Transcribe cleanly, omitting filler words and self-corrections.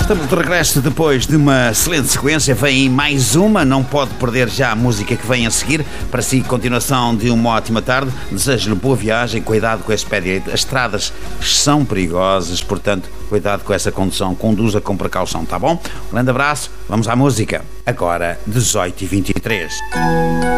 Estamos de regresso depois de uma excelente sequência. Vem mais uma, não pode perder já a música que vem a seguir. Para si, continuação de uma ótima tarde. Desejo-lhe boa viagem, cuidado com esse pé direito. As estradas são perigosas, portanto, cuidado com essa condução. Conduza com precaução, tá bom? Um grande abraço, vamos à música. Agora, 18h23.